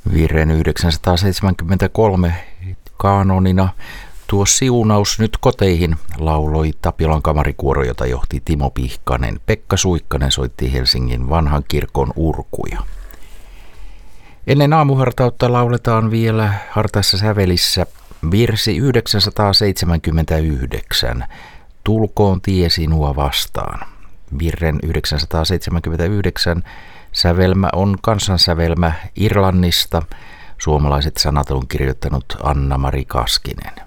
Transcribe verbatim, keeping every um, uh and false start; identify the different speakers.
Speaker 1: Virren yhdeksänsataaseitsemänkymmentäkolme kaanonina Tuo siunaus nyt koteihin lauloi Tapiolan kamarikuoro, jota johti Timo Pihkanen. Pekka Suikkanen soitti Helsingin vanhan kirkon urkuja. Ennen aamuhartautta lauletaan vielä hartaissa sävelissä virsi yhdeksänsataaseitsemänkymmentäyhdeksän. Tulkoon tie sinua vastaan. Virren yhdeksänsataaseitsemänkymmentäyhdeksän sävelmä on kansansävelmä Irlannista. Suomalaiset sanat on kirjoittanut Anna-Mari Kaskinen.